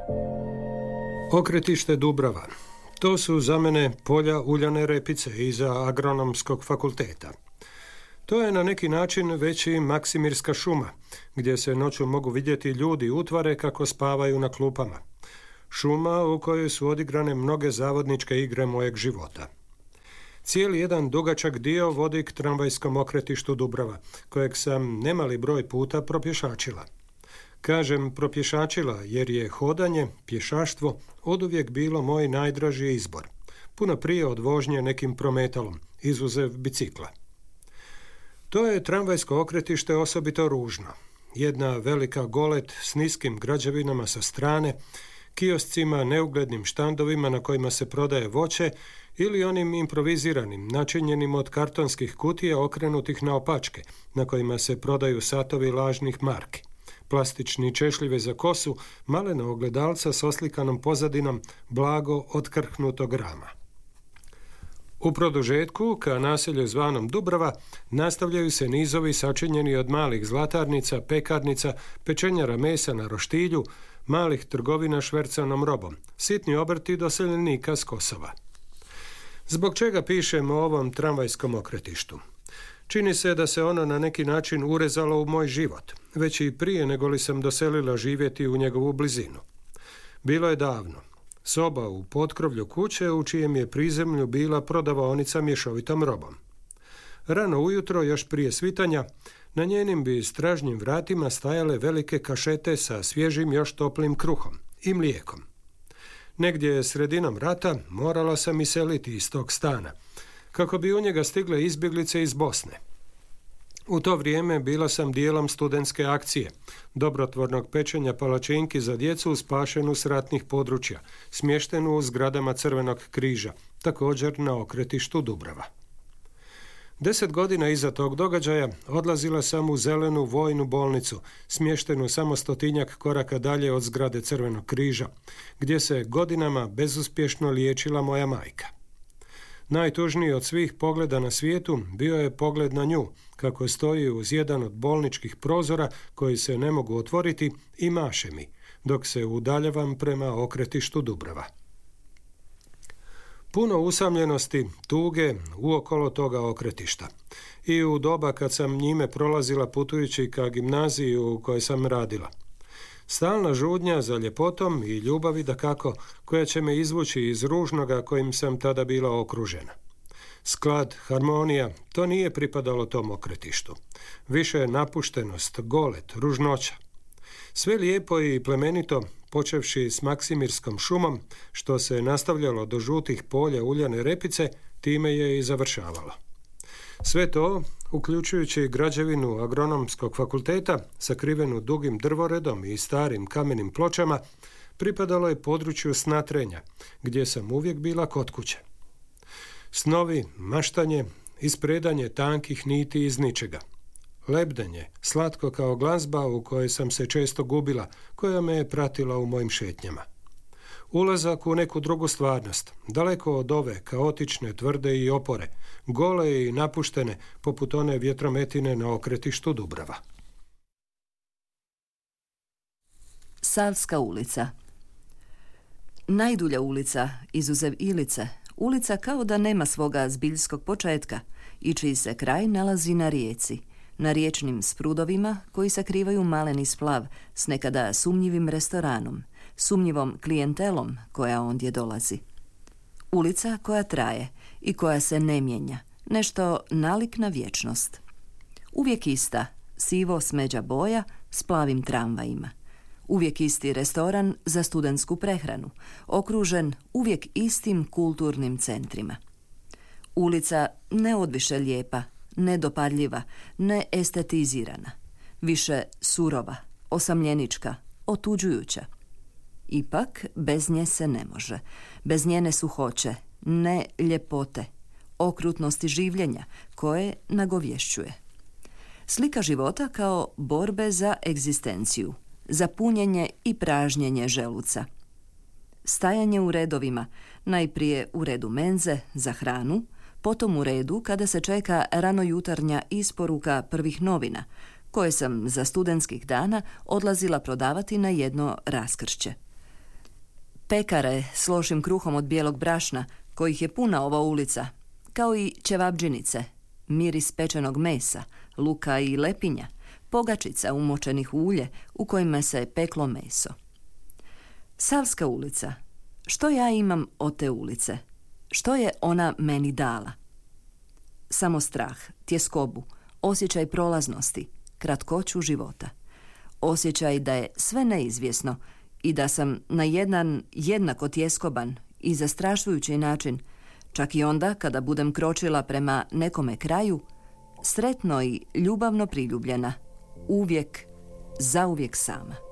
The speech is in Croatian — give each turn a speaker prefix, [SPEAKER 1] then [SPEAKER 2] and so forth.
[SPEAKER 1] Okretište Dubrava. To su za mene polja uljane repice iza Agronomskog fakulteta. To je na neki način već i Maksimirska šuma, gdje se noću mogu vidjeti ljudi utvare kako spavaju na klupama. Šuma u kojoj su odigrane mnoge zavodničke igre mojeg života. Cijeli jedan dugačak dio vodi k tramvajskom okretištu Dubrava, kojeg sam nemali broj puta propješačila. Kažem propješačila jer je hodanje, pješaštvo, oduvijek bilo moj najdraži izbor. Puno prije od vožnje nekim prometalom, izuzev bicikla. To je tramvajsko okretište osobito ružno. Jedna velika golet s niskim građevinama sa strane, kioscima, neuglednim štandovima na kojima se prodaje voće ili onim improviziranim, načinjenim od kartonskih kutija okrenutih naopačke, na kojima se prodaju satovi lažnih marki. Plastični češljive za kosu, malena ogledalca s oslikanom pozadinom blago otkrhnutog rama. U produžetku, ka naselju zvanom Dubrava, nastavljaju se nizovi sačinjeni od malih zlatarnica, pekarnica, pečenjara mesa na roštilju, malih trgovina švercanom robom, sitni obrti doseljenika s Kosova. Zbog čega pišem o ovom tramvajskom okretištu? Čini se da se ono na neki način urezalo u moj život, već i prije nego li sam doselila živjeti u njegovu blizinu. Bilo je davno. Soba u potkrovlju kuće u čijem je prizemlju bila prodavaonica mješovitom robom. Rano ujutro, još prije svitanja, na njenim bi stražnjim vratima stajale velike kašete sa svježim još toplim kruhom i mlijekom. Negdje sredinom rata morala sam iseliti iz tog stana, kako bi u njega stigle izbjeglice iz Bosne. U to vrijeme bila sam dijelom studentske akcije, dobrotvornog pečenja palačinki za djecu spašenu s ratnih područja, smještenu u zgradama Crvenog križa, također na okretištu Dubrava. 10 godina iza tog događaja odlazila sam u zelenu vojnu bolnicu, smještenu samo 100-tinjak koraka dalje od zgrade Crvenog križa, gdje se godinama bezuspješno liječila moja majka. Najtužniji od svih pogleda na svijetu bio je pogled na nju, kako stoji uz jedan od bolničkih prozora koji se ne mogu otvoriti i maše mi, dok se udaljavam prema okretištu Dubrava. Puno usamljenosti, tuge uokolo toga okretišta. I u doba kad sam njime prolazila putujući ka gimnaziji u kojoj sam radila. Stalna žudnja za ljepotom i ljubavi dakako, koja će me izvući iz ružnoga kojim sam tada bila okružena. Sklad, harmonija, to nije pripadalo tom okretištu. Više je napuštenost, golet, ružnoća. Sve lijepo i plemenito, počevši s Maksimirskom šumom, što se nastavljalo do žutih polja uljane repice, time je i završavalo. Sve to, uključujući građevinu Agronomskog fakulteta, sakrivenu dugim drvoredom i starim kamenim pločama, pripadalo je području snatrenja, gdje sam uvijek bila kod kuće. Snovi, maštanje, ispredanje tankih niti iz ničega. Lebdenje, slatko kao glazba u kojoj sam se često gubila, koja me je pratila u mojim šetnjama. Ulazak u neku drugu stvarnost, daleko od ove kaotične, tvrde i opore, gole i napuštene, poput one vjetrometine na okretištu Dubrava.
[SPEAKER 2] Savska ulica. Najdulja ulica, izuzev Ilice, ulica kao da nema svoga zbiljskog početka i čiji se kraj nalazi na rijeci, na riječnim sprudovima koji sakrivaju maleni splav s nekada sumnjivim restoranom, sumnjivom klijentelom koja ondje dolazi. Ulica koja traje i koja se ne mijenja, nešto nalik na vječnost. Uvijek ista, sivo smeđa boja s plavim tramvajima. Uvijek isti restoran za studentsku prehranu, okružen uvijek istim kulturnim centrima. Ulica ne odviše lijepa, nedopadljiva, ne estetizirana, više surova, osamljenička, otuđujuća. Ipak, bez nje se ne može, bez njene suhoće, ne ljepote, okrutnosti življenja koje nagovješćuje. Slika života kao borbe za egzistenciju, za punjenje i pražnjenje želuca. Stajanje u redovima, najprije u redu menze za hranu, potom u redu kada se čeka ranojutarnja isporuka prvih novina, koje sam za studentskih dana odlazila prodavati na jedno raskršće. Pekare s lošim kruhom od bijelog brašna, kojih je puna ova ulica, kao i ćevabdžinice, miris pečenog mesa, luka i lepinja, pogačica umočenih u ulje u kojima se peklo meso. Savska ulica. Što ja imam od te ulice? Što je ona meni dala? Samo strah, tjeskobu, osjećaj prolaznosti, kratkoću života. Osjećaj da je sve neizvjesno i da sam na jedan jednako tjeskoban i zastrašujući način, čak i onda kada budem kročila prema nekome kraju, sretno i ljubavno priljubljena, uvijek, zauvijek sama.